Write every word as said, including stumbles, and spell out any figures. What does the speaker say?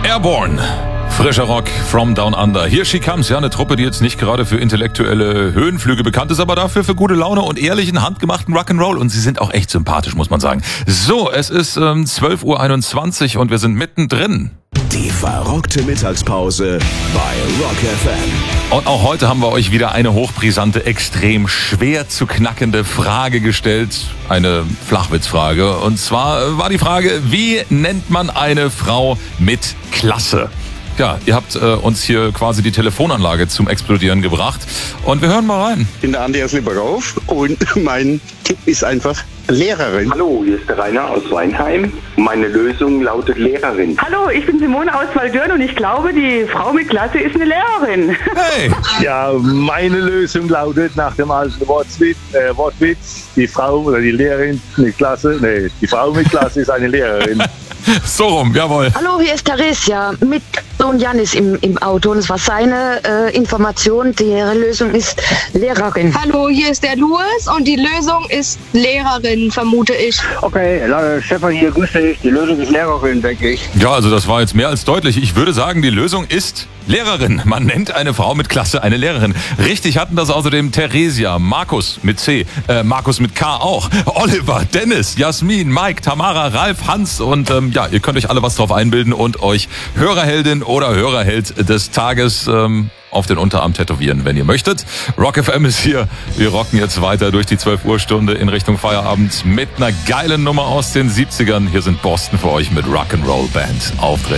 Airborne. Frischer Rock from Down Under. Here she comes. Ja, eine Truppe, die jetzt nicht gerade für intellektuelle Höhenflüge bekannt ist, aber dafür für gute Laune und ehrlichen, handgemachten Rock'n'Roll. Und sie sind auch echt sympathisch, muss man sagen. So, es ist ähm, zwölf Uhr einundzwanzig und wir sind mittendrin. Die verrockte Mittagspause bei Rock F M. Und auch heute haben wir euch wieder eine hochbrisante, extrem schwer zu knackende Frage gestellt. Eine Flachwitzfrage. Und zwar war die Frage, wie nennt man eine Frau mit Klasse? Ja, ihr habt äh, uns hier quasi die Telefonanlage zum Explodieren gebracht. Und wir hören mal rein. Ich bin der Andi aus Liebergauf und mein Tipp ist einfach Lehrerin. Hallo, hier ist der Rainer aus Weinheim. Meine Lösung lautet Lehrerin. Hallo, ich bin Simone aus Waldürn und ich glaube, die Frau mit Klasse ist eine Lehrerin. Hey! Ja, meine Lösung lautet nach dem alten Wortwitz, äh, Wortwitz, die Frau oder die Lehrerin mit Klasse, nee, die Frau mit Klasse ist eine Lehrerin. So rum, jawohl. Hallo, hier ist Theresia mit Sohn Janis im, im Auto. Und es war seine äh, Information. Die Lösung ist Lehrerin. Hallo, hier ist der Louis und die Lösung ist Lehrerin, vermute ich. Okay, Stefan hier, grüß dich. Die Lösung ist Lehrerin, denke ich. Ja, also das war jetzt mehr als deutlich. Ich würde sagen, die Lösung ist Lehrerin. Man nennt eine Frau mit Klasse eine Lehrerin. Richtig hatten das außerdem Theresia, Markus mit C, äh, Markus mit K auch, Oliver, Dennis, Jasmin, Mike, Tamara, Ralf, Hans und ähm, ja, ihr könnt euch alle was drauf einbilden und euch Hörerheldin oder Hörerheld des Tages ähm, auf den Unterarm tätowieren, wenn ihr möchtet. Rock F M ist hier. Wir rocken jetzt weiter durch die zwölf Uhr Stunde in Richtung Feierabend mit einer geilen Nummer aus den siebzigern. Hier sind Boston für euch mit Rock'n'Roll Band. Aufdrehen.